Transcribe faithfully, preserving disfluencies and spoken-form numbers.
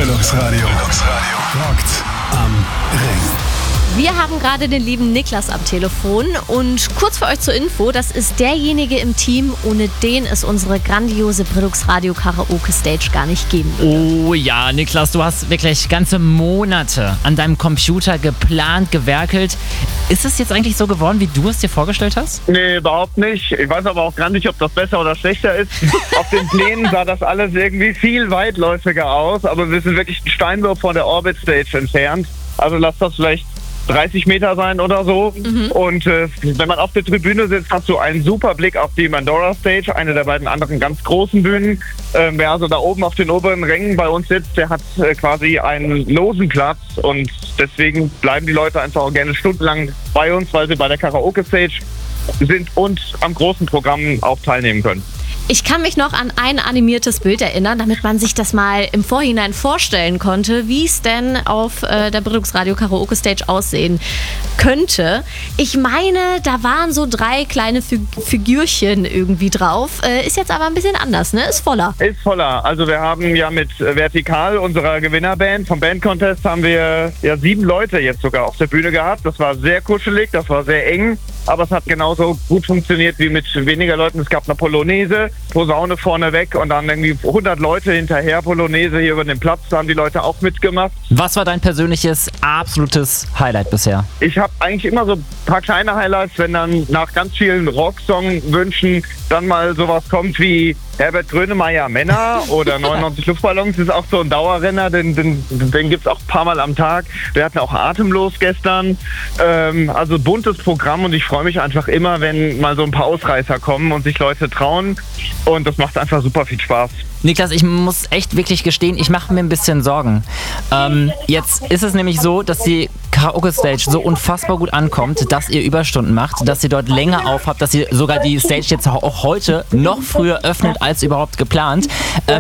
Bildungsradio. Bildungsradio. Rockt am Ring. Wir haben gerade den lieben Niklas am Telefon und kurz für euch zur Info, das ist derjenige im Team, ohne den es unsere grandiose Bildungsradio Karaoke Stage gar nicht geben würde. Oh ja, Niklas, du hast wirklich ganze Monate an deinem Computer geplant, gewerkelt. Ist es jetzt eigentlich so geworden, wie du es dir vorgestellt hast? Nee, überhaupt nicht. Ich weiß aber auch gar nicht, ob das besser oder schlechter ist. Auf den Plänen sah das alles irgendwie viel weitläufiger aus, aber wir sind wirklich ein Steinwurf von der Orbit Stage entfernt. Also lass das vielleicht dreißig Meter sein oder so. Mhm. Und äh, wenn man auf der Tribüne sitzt, hast du einen super Blick auf die Mandora Stage, eine der beiden anderen ganz großen Bühnen. Ähm, wer also da oben auf den oberen Rängen bei uns sitzt, der hat äh, quasi einen losen Platz und deswegen bleiben die Leute einfach auch gerne stundenlang bei uns, weil sie bei der Karaoke Stage sind und am großen Programm auch teilnehmen können. Ich kann mich noch an ein animiertes Bild erinnern, damit man sich das mal im Vorhinein vorstellen konnte, wie es denn auf äh, der Bildungsradio Karaoke Stage aussehen könnte. Ich meine, da waren so drei kleine Fig- Figürchen irgendwie drauf. Äh, ist jetzt aber ein bisschen anders, ne? Ist voller. Ist voller. Also wir haben ja mit Vertikal, unserer Gewinnerband vom Band Contest, haben wir ja sieben Leute jetzt sogar auf der Bühne gehabt. Das war sehr kuschelig, das war sehr eng. Aber es hat genauso gut funktioniert wie mit weniger Leuten. Es gab eine Polonaise, Posaune vorne weg und dann irgendwie hundert Leute hinterher, Polonaise hier über den Platz. Da haben die Leute auch mitgemacht. Was war dein persönliches, absolutes Highlight bisher? Ich habe eigentlich immer so ein paar kleine Highlights, wenn dann nach ganz vielen Rocksong-Wünschen dann mal sowas kommt wie Herbert Grönemeyer Männer oder neunundneunzig Luftballons. Das ist auch so ein Dauerrenner, den, den, den gibt es auch ein paar Mal am Tag. Wir hatten auch Atemlos gestern. Ähm, also buntes Programm und ich freue mich einfach immer, wenn mal so ein paar Ausreißer kommen und sich Leute trauen. Und das macht einfach super viel Spaß. Niklas, ich muss echt wirklich gestehen, ich mache mir ein bisschen Sorgen. Ähm, jetzt ist es nämlich so, dass die Karaoke Stage so unfassbar gut ankommt, dass ihr Überstunden macht, dass ihr dort länger aufhabt, dass ihr sogar die Stage jetzt auch heute noch früher öffnet als überhaupt geplant. Ähm,